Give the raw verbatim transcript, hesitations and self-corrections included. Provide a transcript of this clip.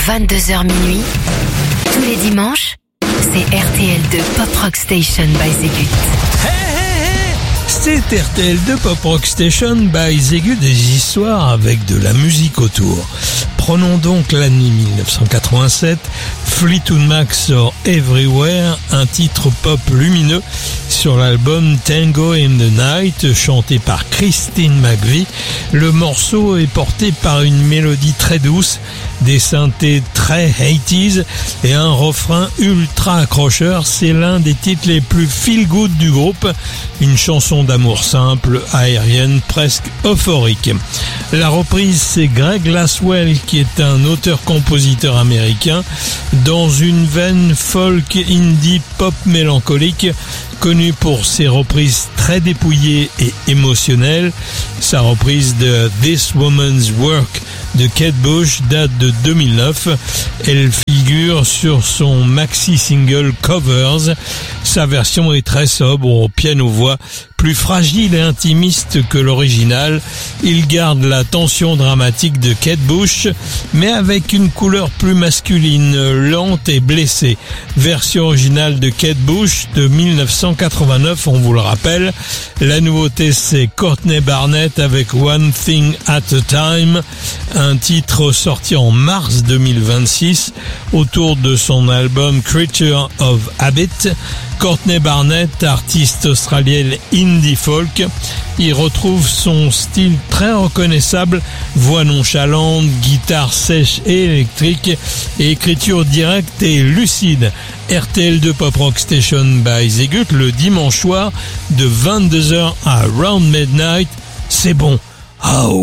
vingt-deux heures minuit, tous les dimanches, c'est R T L deux Pop Rock Station by Zegut. Hey, hey, hey, c'est R T L deux Pop Rock Station by Zegut, des histoires avec de la musique autour. Prenons donc l'année dix-neuf cent quatre-vingt-sept, Fleetwood Mac sort Everywhere, un titre pop lumineux sur l'album Tango in the Night, chanté par Christine McVie. Le morceau est porté par une mélodie très douce, des synthés très eighties et un refrain ultra accrocheur. C'est l'un des titres les plus feel-good du groupe, une chanson d'amour simple, aérienne, presque euphorique. La reprise, c'est Greg Laswell, qui est un auteur-compositeur américain, dans une veine folk indie pop mélancolique, connu pour ses reprises très dépouillées et émotionnelles. Sa reprise de This Woman's Work de Kate Bush date de deux mille neuf. Elle figure sur son maxi-single Covers. Sa version est très sobre au piano-voix, plus fragile et intimiste que l'original. Il garde la tension dramatique de Kate Bush, mais avec une couleur plus masculine, lente et blessée. Version originale de Kate Bush de dix-neuf cent quatre-vingt-neuf, on vous le rappelle. La nouveauté, c'est Courtney Barnett avec One Thing at a Time, un titre sorti en mars deux mille vingt-six autour de son album Creature of Habit. Courtney Barnett, artiste australienne indie folk, y retrouve son style très reconnaissable, voix nonchalante, guitare sèche et électrique, et écriture directe et lucide. R T L deux Pop Rock Station by Zegut, le dimanche soir de vingt-deux heures à Round Midnight. C'est bon. Oh.